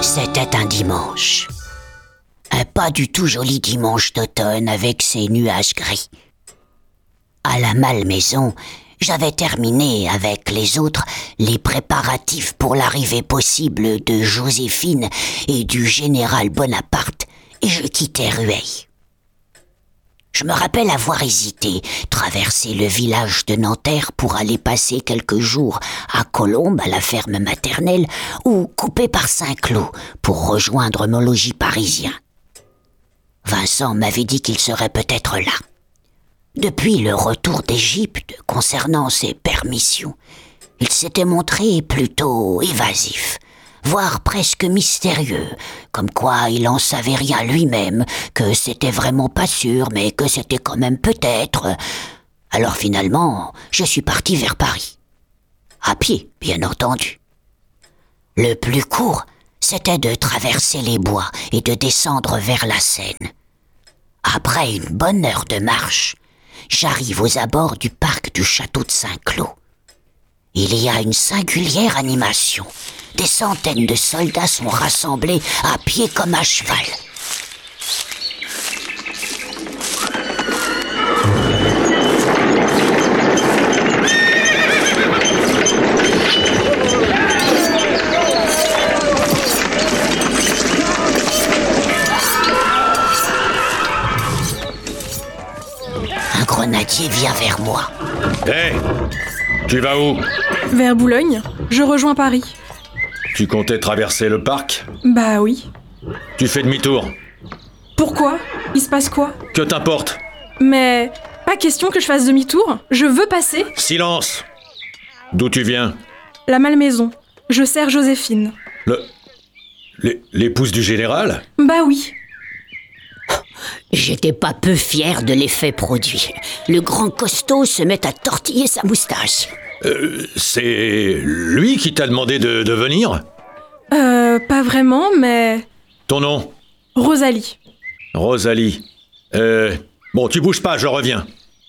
C'était un dimanche. Un pas du tout joli dimanche d'automne avec ses nuages gris. À la Malmaison, j'avais terminé avec les autres les préparatifs pour l'arrivée possible de Joséphine et du général Bonaparte et je quittais Rueil. Je me rappelle avoir hésité, traverser le village de Nanterre pour aller passer quelques jours à Colombes, à la ferme maternelle, ou couper par Saint-Cloud pour rejoindre mon logis parisien. Vincent m'avait dit qu'il serait peut-être là. Depuis le retour d'Égypte concernant ses permissions, il s'était montré plutôt évasif, voire presque mystérieux, comme quoi il en savait rien lui-même, que c'était vraiment pas sûr, mais que c'était quand même peut-être. Alors finalement, je suis parti vers Paris. À pied, bien entendu. Le plus court, c'était de traverser les bois et de descendre vers la Seine. Après une bonne heure de marche, j'arrive aux abords du parc du château de Saint-Cloud. Il y a une singulière animation. Des centaines de soldats sont rassemblés à pied comme à cheval. Un grenadier vient vers moi. Hé, tu vas où? Vers Boulogne, je rejoins Paris. Tu comptais traverser le parc? Bah oui. Tu fais demi-tour. Pourquoi? Il se passe quoi? Que t'importe? Mais pas question que je fasse demi-tour, je veux passer. Silence! D'où tu viens? La Malmaison, je sers Joséphine. L'épouse du général? Bah oui. J'étais pas peu fier de l'effet produit. Le grand costaud se met à tortiller sa moustache. C'est lui qui t'a demandé de venir? Pas vraiment, mais... Ton nom? Rosalie. Rosalie. Bon, tu bouges pas, je reviens.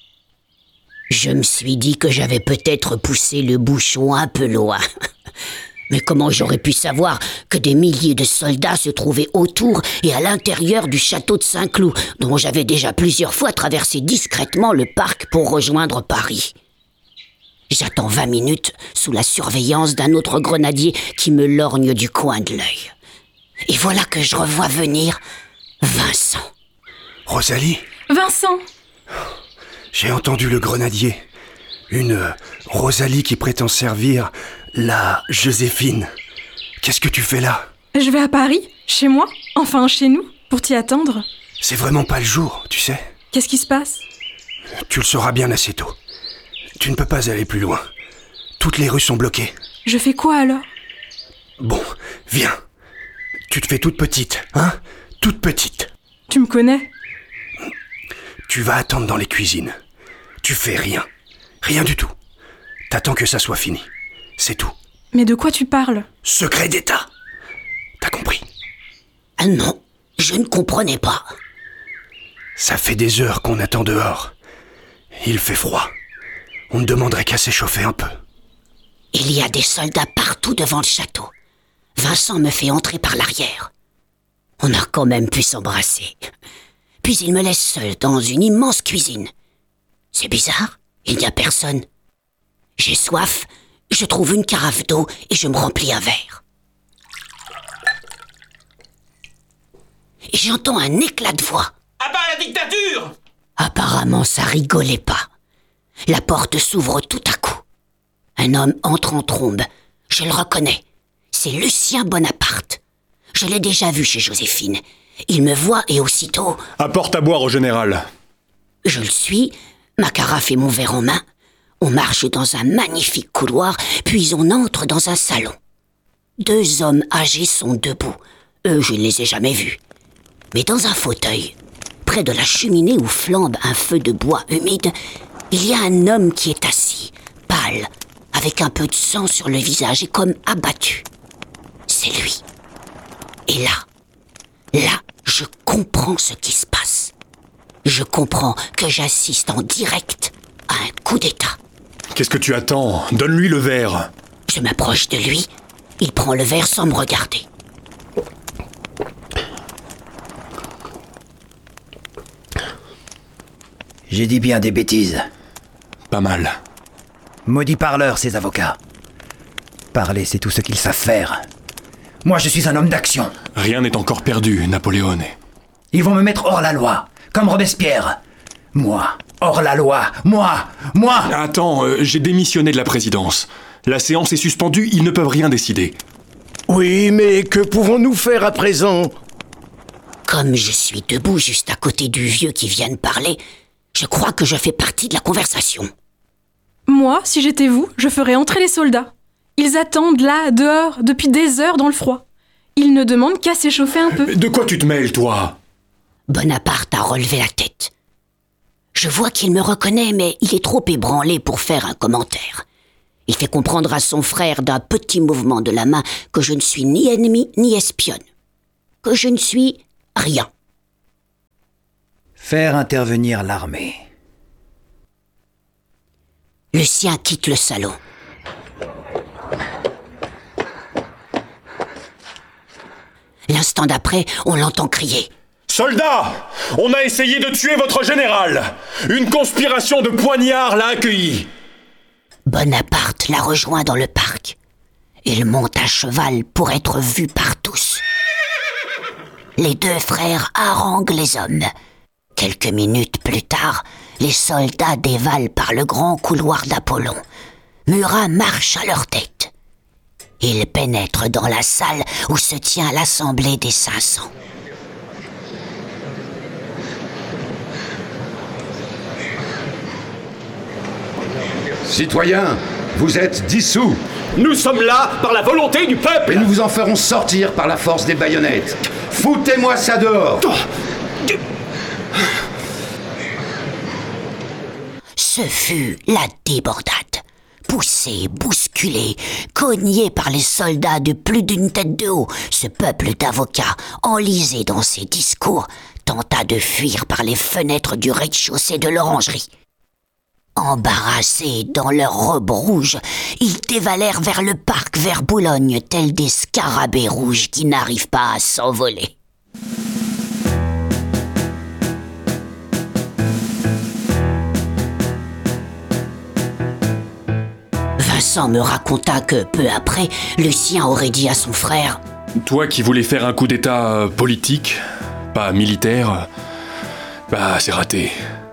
Je me suis dit que j'avais peut-être poussé le bouchon un peu loin. Mais comment j'aurais pu savoir que des milliers de soldats se trouvaient autour et à l'intérieur du château de Saint-Cloud, dont j'avais déjà plusieurs fois traversé discrètement le parc pour rejoindre Paris. J'attends 20 minutes sous la surveillance d'un autre grenadier qui me lorgne du coin de l'œil. Et voilà que je revois venir Vincent. Rosalie? Vincent! J'ai entendu le grenadier. Une Rosalie qui prétend servir la Joséphine. Qu'est-ce que tu fais là? Je vais à Paris, chez moi, enfin chez nous, pour t'y attendre. C'est vraiment pas le jour, tu sais. Qu'est-ce qui se passe? Tu le sauras bien assez tôt. Tu ne peux pas aller plus loin. Toutes les rues sont bloquées. Je fais quoi alors? Bon, viens. Tu te fais toute petite, hein? Toute petite. Tu me connais? Tu vas attendre dans les cuisines. Tu fais rien. Rien du tout. T'attends que ça soit fini. C'est tout. Mais de quoi tu parles? Secret d'État. T'as compris? Ah non, je ne comprenais pas. Ça fait des heures qu'on attend dehors. Il fait froid. On ne demanderait qu'à s'échauffer un peu. Il y a des soldats partout devant le château. Vincent me fait entrer par l'arrière. On a quand même pu s'embrasser. Puis il me laisse seul dans une immense cuisine. C'est bizarre, il n'y a personne. J'ai soif, je trouve une carafe d'eau et je me remplis un verre. Et j'entends un éclat de voix. À bas la dictature! Apparemment, ça rigolait pas. La porte s'ouvre tout à coup. Un homme entre en trombe. Je le reconnais. C'est Lucien Bonaparte. Je l'ai déjà vu chez Joséphine. Il me voit et aussitôt... Apporte à boire au général. Je le suis, ma carafe et mon verre en main. On marche dans un magnifique couloir, puis on entre dans un salon. 2 hommes âgés sont debout. Eux, je ne les ai jamais vus. Mais dans un fauteuil, près de la cheminée où flambe un feu de bois humide, il y a un homme qui est assis, pâle, avec un peu de sang sur le visage et comme abattu. C'est lui. Et là, je comprends ce qui se passe. Je comprends que j'assiste en direct à un coup d'État. Qu'est-ce que tu attends? Donne-lui le verre. Je m'approche de lui. Il prend le verre sans me regarder. J'ai dit bien des bêtises. Pas mal. Maudits parleurs, ces avocats. Parler, c'est tout ce qu'ils savent faire. Moi, je suis un homme d'action. Rien n'est encore perdu, Napoléon. Ils vont me mettre hors la loi, comme Robespierre. Moi, hors la loi. Moi. Attends, j'ai démissionné de la présidence. La séance est suspendue, ils ne peuvent rien décider. Oui, mais que pouvons-nous faire à présent? Comme je suis debout juste à côté du vieux qui vient de parler, je crois que je fais partie de la conversation. Moi, si j'étais vous, je ferais entrer les soldats. Ils attendent là, dehors, depuis des heures dans le froid. Ils ne demandent qu'à s'échauffer un peu. De quoi tu te mêles, toi? Bonaparte a relevé la tête. Je vois qu'il me reconnaît, mais il est trop ébranlé pour faire un commentaire. Il fait comprendre à son frère d'un petit mouvement de la main que je ne suis ni ennemi ni espionne. Que je ne suis rien. Faire intervenir l'armée. Lucien quitte le salon. L'instant d'après, on l'entend crier. Soldats, on a essayé de tuer votre général. Une conspiration de poignards l'a accueilli. Bonaparte la rejoint dans le parc. Il monte à cheval pour être vu par tous. Les deux frères haranguent les hommes. Quelques minutes plus tard, les soldats dévalent par le grand couloir d'Apollon. Murat marche à leur tête. Ils pénètrent dans la salle où se tient l'assemblée des 500. Citoyens, vous êtes dissous. Nous sommes là par la volonté du peuple. Et nous vous en ferons sortir par la force des baïonnettes. Foutez-moi ça dehors. Ce fut la débandade. Poussé, bousculé, cogné par les soldats de plus d'une tête de haut, ce peuple d'avocats, enlisé dans ses discours, tenta de fuir par les fenêtres du rez-de-chaussée de l'orangerie. Embarrassés dans leurs robes rouges, ils dévalèrent vers le parc vers Boulogne tels des scarabées rouges qui n'arrivent pas à s'envoler. Vincent me raconta que, peu après, Lucien aurait dit à son frère « Toi qui voulais faire un coup d'état politique, pas militaire, bah c'est raté.